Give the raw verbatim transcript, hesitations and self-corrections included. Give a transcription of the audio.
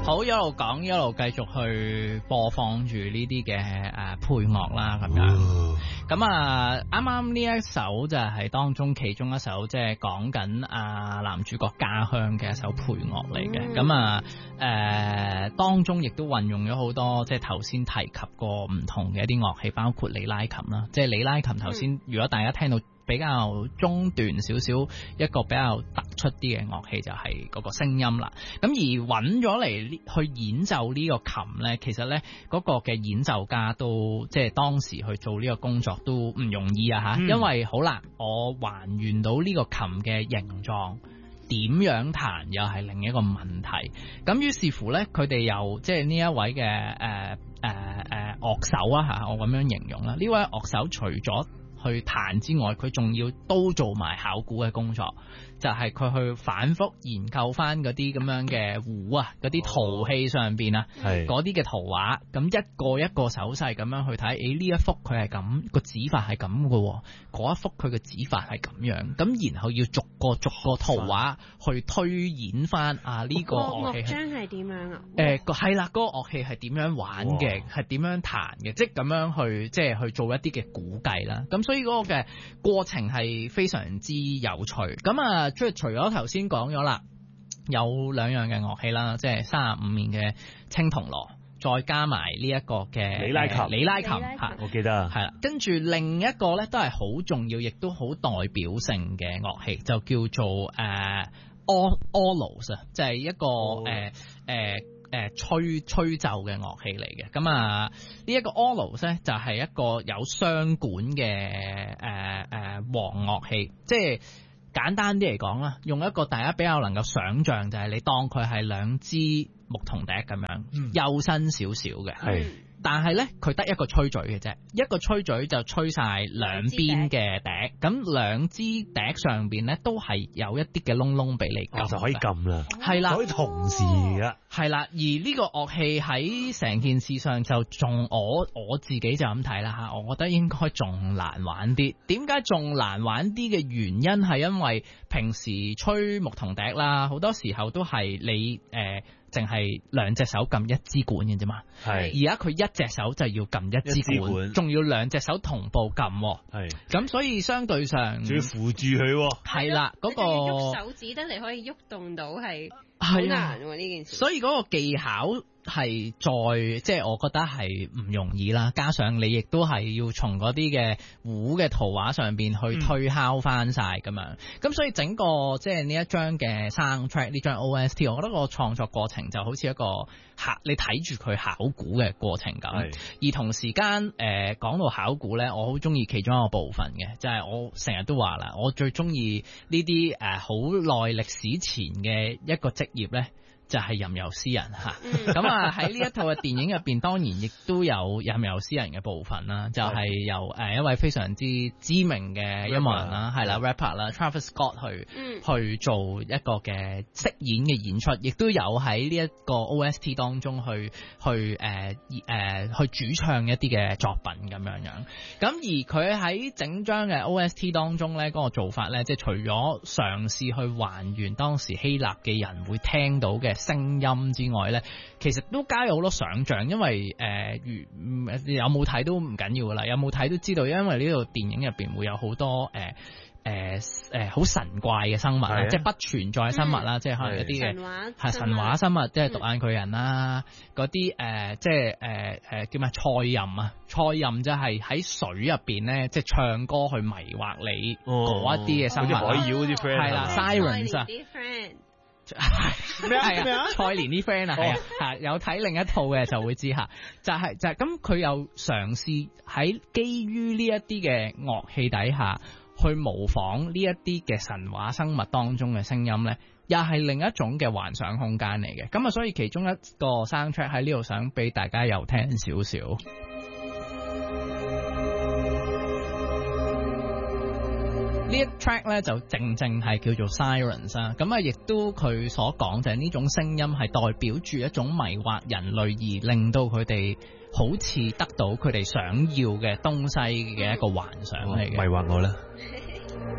好，一路講一路繼續去播放住呢啲嘅誒配樂啦，咁樣。咁啊，啱啱呢一首就係當中其中一首，即係講緊啊男主角家鄉嘅一首配樂嚟嘅。咁、嗯、啊，誒、呃、當中亦都運用咗好多，即係頭先提及過唔同嘅一啲樂器，包括里拉琴啦。即係里拉琴頭先，嗯、如果大家聽到比較中段少少一個比較突出啲嘅樂器就係嗰個聲音啦。咁而揾咗嚟去演奏呢個琴呢，其實呢嗰個嘅演奏家都即係當時去做呢個工作都唔容易啊嚇，嗯、因為好難我還原到呢個琴嘅形狀。點樣彈又係另一個問題，咁於是乎呢，佢哋又即係呢一位嘅誒誒誒樂手啊嚇，我咁樣形容啦。呢位樂手除咗去彈之外，佢仲要都做埋考古嘅工作，就係、是、佢去反覆研究翻嗰啲咁樣嘅胡啊，嗰啲陶器上邊啊，嗰啲嘅圖畫，咁一個一個手勢咁樣去睇，誒呢一幅佢係咁個指法係咁嘅，嗰一幅佢嘅指法係咁樣，咁然後要逐個逐個圖畫去推演翻啊呢、這個樂器。樂章係點樣啊？誒個係啦，嗰、那個樂器係點樣玩嘅，係點樣彈嘅，即係咁樣去即係去做一啲嘅估計啦。咁所以嗰個嘅過程係非常之有趣。咁啊，即係除咗頭先講咗啦，有兩樣嘅樂器啦，即係三十五面嘅青銅鑼，再加埋呢一個嘅里拉琴， 里拉琴嚇， 我記得係啦。跟住另一個咧都係好重要，亦都好代表性嘅樂器，就叫做誒 aulos 啊，即係一個誒誒。呃誒吹吹奏嘅樂器嚟嘅，咁啊呢一個 aulos 咧就係一個有雙管嘅誒誒簧樂器，即係簡單啲嚟講啦，用一個大家比較能夠想像就係你當佢係兩支牧童笛咁樣，嗯、幼身少少嘅，係、嗯。但係咧，佢得一個吹嘴嘅啫，一個吹嘴就吹晒兩邊嘅笛，咁兩支笛上邊咧都係有一啲嘅窿窿俾你撳、哦， 就可以撳啦， 係啦， 可以同時噶， 係啦。而呢個樂器喺成件事上就仲我我自己就咁睇啦吓，我覺得應該仲難玩啲。點解仲難玩啲嘅原因係因為平時吹牧童笛啦，好多時候都係你誒。呃淨係兩隻手撳一支管嘅啫嘛，係而家佢一隻手就要撳一支管，仲要兩隻手同步撳，係咁所以相對上仲要扶住佢，係啦嗰個喐手指得嚟可以喐動到係好難喎呢件事， 所以嗰個技巧係再即係我覺得係唔容易啦，加上你亦都係要從嗰啲嘅胡嘅圖畫上邊去推敲翻晒咁樣，咁、嗯、所以整個即係呢一張嘅 soundtrack 呢張 O S T， 我覺得個創作過程就好似一個考你睇住佢考古嘅過程咁，而同時間誒講到考古咧，我好中意其中一個部分嘅，就係、是、我成日都話啦，我最中意呢啲誒好耐歷史前嘅一個職業咧。就係吟遊詩人嚇，咁啊喺呢一套嘅電影入邊，當然亦都有吟遊詩人嘅部分啦，就係、是、由誒一位非常之知名嘅音樂人啦，係啦 rapper 啦 Travis Scott 去、嗯、去做一個嘅飾演嘅演出，亦都有喺呢一個 O S T 當中去去誒誒、呃、去主唱一啲嘅作品咁樣樣。咁而佢喺整張嘅 O S T 當中咧，嗰、那個做法咧，即係除咗嘗試去還原當時希臘嘅人會聽到嘅聲音之外咧，其實都加有好多想像，因為誒、呃，有冇睇都唔緊要噶啦，有冇睇都知道，因為呢度電影入邊會有好多誒誒誒好神怪嘅生物啦，即係不存在嘅生物啦，嗯、即係可能一啲嘅係神話生物，即係獨眼巨人啦，嗰啲誒即係誒誒叫咩賽任啊，賽任就係喺水入邊咧，即係唱歌去迷惑你嗰一啲嘅生物， 海妖啲 friend 係啦 ，Sirens 啊。係咩係啊？蔡蓮啲 friend 啊，係啊，係有睇另一套嘅就會知吓，就係、是、就係咁，佢又嘗試喺基於呢一啲嘅樂器底下去模仿呢一啲嘅神話生物當中嘅聲音咧，又係另一種嘅幻想空間嚟嘅。咁啊，所以其中一個 soundtrack 喺呢度想俾大家又聽少少。呢一 track 咧就正正係叫做 Sirens 啊，咁啊亦都佢所講就係呢種聲音係代表住一種迷惑人類，而令到佢哋好似得到佢哋想要嘅東西嘅一個幻想嚟嘅。 迷惑我啦〜